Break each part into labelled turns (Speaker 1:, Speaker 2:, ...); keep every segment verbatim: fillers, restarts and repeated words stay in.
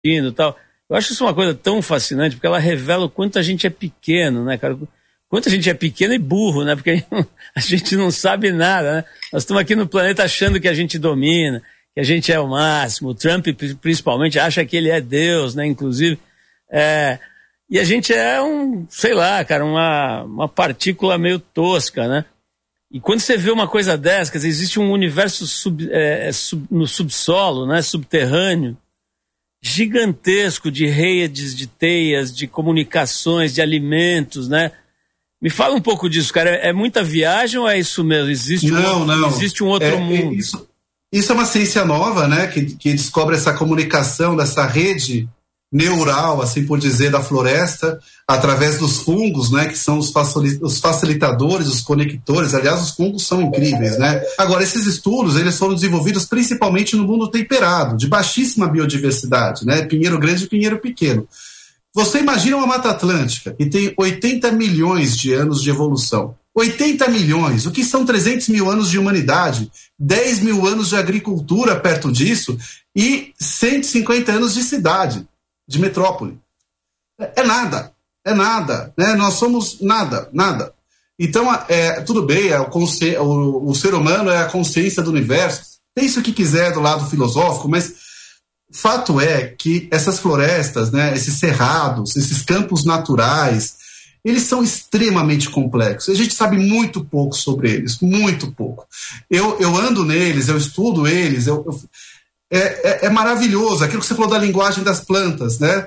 Speaker 1: e tal. Eu acho isso uma coisa tão fascinante, porque ela revela o quanto a gente é pequeno, né, cara? Quanto a gente é pequeno e burro, né? Porque a gente não sabe nada, né? Nós estamos aqui no planeta achando que a gente domina, que a gente é o máximo. O Trump, principalmente, acha que ele é Deus, né? Inclusive, é... e a gente é um, sei lá, cara, uma, uma partícula meio tosca, né? E quando você vê uma coisa dessa, quer dizer, existe um universo sub, é, sub, no subsolo, né? Subterrâneo, gigantesco de redes, de teias, de comunicações, de alimentos, né? Me fala um pouco disso, cara. É muita viagem ou é isso mesmo? Existe
Speaker 2: não,
Speaker 1: um,
Speaker 2: não.
Speaker 1: Existe um outro
Speaker 2: é,
Speaker 1: mundo?
Speaker 2: Isso, isso é uma ciência nova, né? Que, que descobre essa comunicação dessa rede neural, assim por dizer, da floresta, através dos fungos, né? Que são os, os facilitadores, os conectores. Aliás, os fungos são incríveis, né? Agora, esses estudos, eles foram desenvolvidos principalmente no mundo temperado, de baixíssima biodiversidade, né? Pinheiro grande e pinheiro pequeno. Você imagina uma Mata Atlântica que tem oitenta milhões de anos de evolução. oitenta milhões, o que são trezentos mil anos de humanidade, dez mil anos de agricultura perto disso e cento e cinquenta anos de cidade, de metrópole. É nada, é nada, né? Nós somos nada, nada. Então, é, tudo bem, é o, consci... o, o ser humano é a consciência do universo, pense o que quiser do lado filosófico, mas fato é que essas florestas, né, esses cerrados, esses campos naturais, eles são extremamente complexos. A gente sabe muito pouco sobre eles, muito pouco. Eu, eu ando neles, eu estudo eles, eu, eu, é, é, é maravilhoso. Aquilo que você falou da linguagem das plantas, né?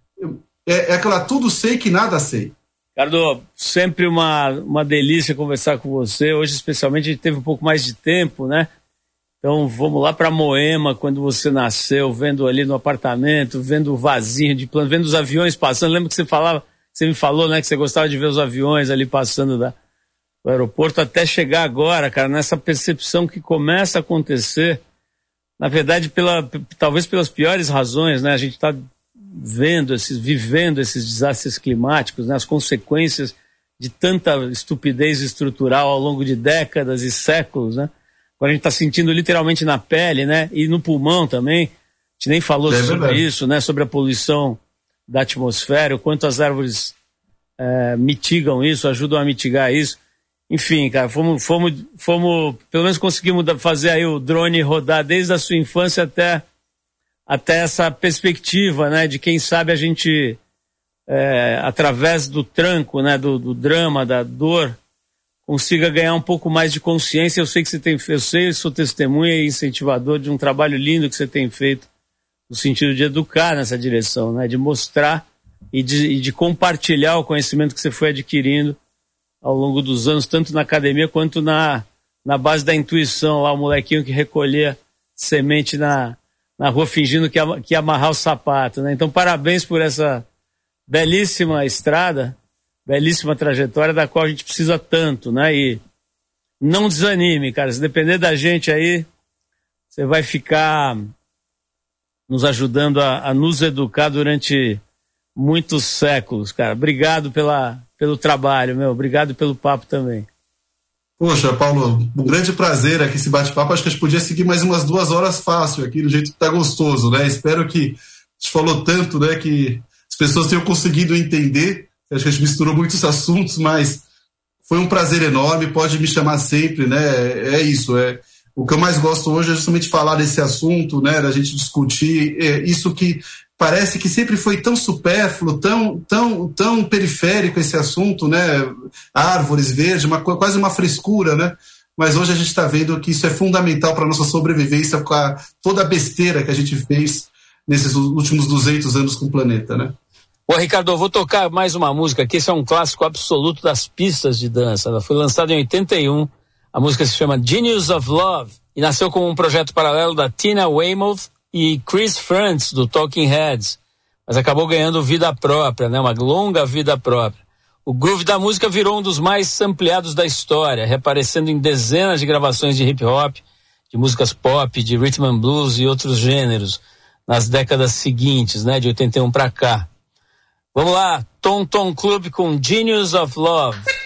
Speaker 2: É, é aquela tudo sei que nada sei.
Speaker 1: Ricardo, sempre uma, uma delícia conversar com você. Hoje, especialmente, a gente teve um pouco mais de tempo, né? Então vamos lá para Moema, quando você nasceu, vendo ali no apartamento, vendo o vasinho de plano, vendo os aviões passando. Lembra que você falava, você me falou, né, que você gostava de ver os aviões ali passando da, do aeroporto, até chegar agora, cara, nessa percepção que começa a acontecer, na verdade, pela, talvez pelas piores razões, né? A gente está vendo, esses, vivendo esses desastres climáticos, né? As consequências de tanta estupidez estrutural ao longo de décadas e séculos, né? Agora a gente está sentindo literalmente na pele, né? E no pulmão também. A gente nem falou é sobre isso, né? Sobre a poluição da atmosfera, o quanto as árvores é, mitigam isso, ajudam a mitigar isso. Enfim, cara, fomos, fomos, fomos, pelo menos conseguimos fazer aí o drone rodar desde a sua infância até, até essa perspectiva, né? De quem sabe a gente, é, através do tranco, né? Do, do drama, da dor, consiga ganhar um pouco mais de consciência. Eu sei que você tem, eu sei, eu sou testemunha e incentivador de um trabalho lindo que você tem feito no sentido de educar nessa direção, né? De mostrar e de, e de compartilhar o conhecimento que você foi adquirindo ao longo dos anos, tanto na academia quanto na, na base da intuição, lá o molequinho que recolhia semente na, na rua fingindo que ia, que ia amarrar o sapato, né? Então parabéns por essa belíssima estrada, belíssima trajetória da qual a gente precisa tanto, né? E não desanime, cara. Se depender da gente aí, você vai ficar nos ajudando a, a nos educar durante muitos séculos, cara. Obrigado pela, pelo trabalho, meu. Obrigado pelo papo também.
Speaker 2: Poxa, Paulo, um grande prazer aqui esse bate-papo. Acho que a gente podia seguir mais umas duas horas fácil aqui, do jeito que tá gostoso, né? Espero que a gente falou tanto, né, que as pessoas tenham conseguido entender. Acho que a gente misturou muitos assuntos, mas foi um prazer enorme, pode me chamar sempre, né? É isso, é. O que eu mais gosto hoje é justamente falar desse assunto, né? Da gente discutir é, isso que parece que sempre foi tão supérfluo, tão, tão, tão periférico esse assunto, né? Árvores verdes, uma, quase uma frescura, né? Mas hoje a gente está vendo que isso é fundamental para a nossa sobrevivência, com a, toda a besteira que a gente fez nesses últimos duzentos anos com o planeta, né?
Speaker 1: Ô, Ricardo, eu vou tocar mais uma música aqui. Esse é um clássico absoluto das pistas de dança. Ela foi lançada em oitenta e um. A música se chama Genius of Love e nasceu como um projeto paralelo da Tina Weymouth e Chris Frantz, do Talking Heads. Mas acabou ganhando vida própria, né? Uma longa vida própria. O groove da música virou um dos mais sampleados da história, reaparecendo em dezenas de gravações de hip-hop, de músicas pop, de rhythm and blues e outros gêneros nas décadas seguintes, né? De oitenta e um pra cá. Vamos lá, Tom Tom Club com Genius of Love.